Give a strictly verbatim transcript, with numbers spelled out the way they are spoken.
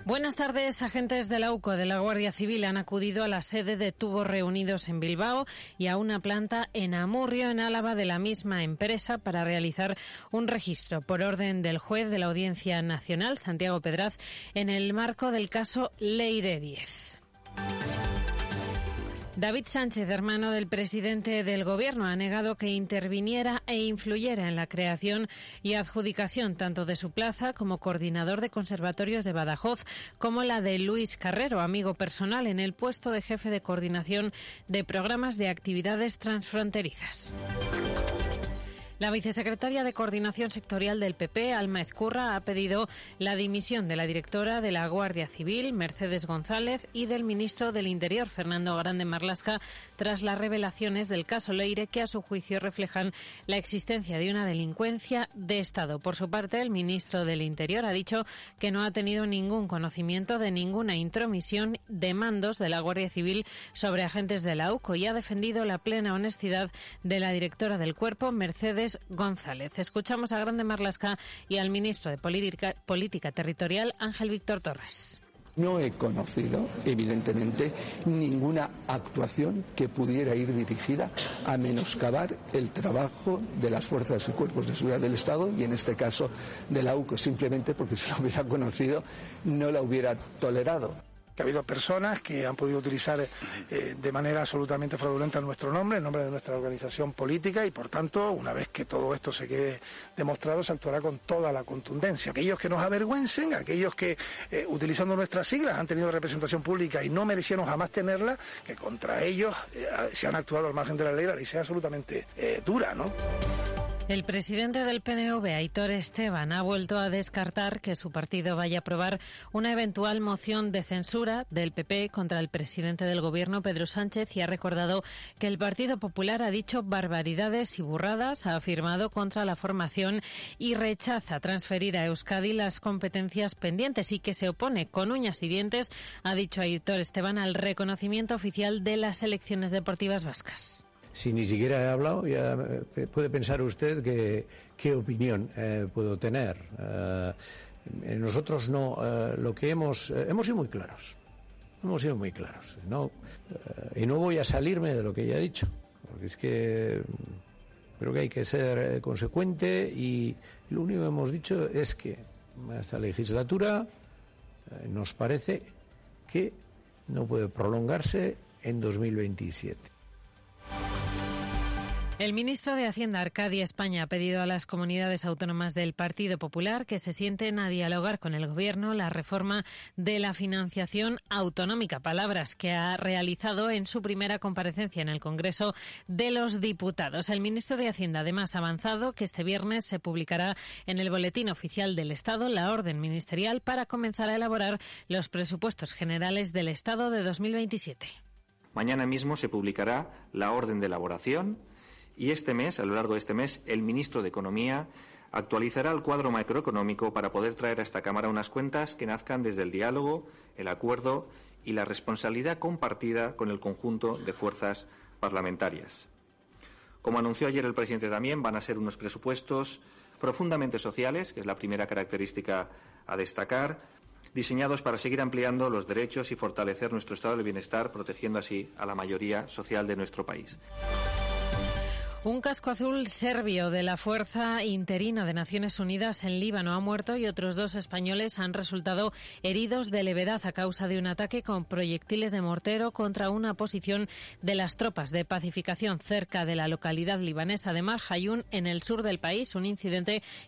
Buenas tardes. Agentes de la U C O de la Guardia Civil han acudido a la sede de Tubos Reunidos en Bilbao y a una planta en Amurrio, en Álava, de la misma empresa para realizar un registro por orden del juez de la Audiencia Nacional, Santiago Pedraz, en el marco del caso Leire diez. David Sánchez, hermano del presidente del Gobierno, ha negado que interviniera e influyera en la creación y adjudicación tanto de su plaza como coordinador de conservatorios de Badajoz, como la de Luis Carrero, amigo personal, en el puesto de jefe de coordinación de programas de actividades transfronterizas. La vicesecretaria de Coordinación Sectorial del P P, Alma Ezcurra, ha pedido la dimisión de la directora de la Guardia Civil, Mercedes González, y del ministro del Interior, Fernando Grande Marlaska, tras las revelaciones del caso Leire, que a su juicio reflejan la existencia de una delincuencia de Estado. Por su parte, el ministro del Interior ha dicho que no ha tenido ningún conocimiento de ninguna intromisión de mandos de la Guardia Civil sobre agentes de la U C O y ha defendido la plena honestidad de la directora del cuerpo, Mercedes González. Escuchamos a Grande Marlaska y al ministro de Política, Política Territorial, Ángel Víctor Torres. No he conocido, evidentemente, ninguna actuación que pudiera ir dirigida a menoscabar el trabajo de las fuerzas y cuerpos de seguridad del Estado y, en este caso, de la U C O, simplemente porque si la hubiera conocido no la hubiera tolerado. Que ha habido personas que han podido utilizar eh, de manera absolutamente fraudulenta nuestro nombre, el nombre de nuestra organización política, y por tanto, una vez que todo esto se quede demostrado, se actuará con toda la contundencia. Aquellos que nos avergüencen, aquellos que eh, utilizando nuestras siglas han tenido representación pública y no merecieron jamás tenerla, que contra ellos eh, se han actuado al margen de la ley, la ley sea absolutamente eh, dura, ¿no? El presidente del P N V, Aitor Esteban, ha vuelto a descartar que su partido vaya a aprobar una eventual moción de censura del P P contra el presidente del Gobierno, Pedro Sánchez, y ha recordado que el Partido Popular ha dicho barbaridades y burradas, ha afirmado contra la formación y rechaza transferir a Euskadi las competencias pendientes y que se opone con uñas y dientes, ha dicho Aitor Esteban, al reconocimiento oficial de las selecciones deportivas vascas. Si ni siquiera he hablado, ya puede pensar usted que qué opinión eh, puedo tener. Eh, nosotros no, eh, lo que hemos, eh, hemos sido muy claros, hemos sido muy claros, ¿no? Eh, y no voy a salirme de lo que ya he dicho, porque es que creo que hay que ser eh, consecuente y lo único que hemos dicho es que esta legislatura eh, nos parece que no puede prolongarse en dos mil veintisiete. El ministro de Hacienda, Arcadia España, ha pedido a las comunidades autónomas del Partido Popular que se sienten a dialogar con el Gobierno la reforma de la financiación autonómica, palabras que ha realizado en su primera comparecencia en el Congreso de los Diputados. El ministro de Hacienda además ha avanzado que este viernes se publicará en el Boletín Oficial del Estado la orden ministerial para comenzar a elaborar los presupuestos generales del Estado de dos mil veintisiete. Mañana mismo se publicará la orden de elaboración. Y este mes, a lo largo de este mes, el ministro de Economía actualizará el cuadro macroeconómico para poder traer a esta Cámara unas cuentas que nazcan desde el diálogo, el acuerdo y la responsabilidad compartida con el conjunto de fuerzas parlamentarias. Como anunció ayer el presidente también, van a ser unos presupuestos profundamente sociales, que es la primera característica a destacar, diseñados para seguir ampliando los derechos y fortalecer nuestro estado de bienestar, protegiendo así a la mayoría social de nuestro país. Un casco azul serbio de la Fuerza Interina de Naciones Unidas en Líbano ha muerto y otros dos españoles han resultado heridos de levedad a causa de un ataque con proyectiles de mortero contra una posición de las tropas de pacificación cerca de la localidad libanesa de Mar Hayun, en el sur del país, un incidente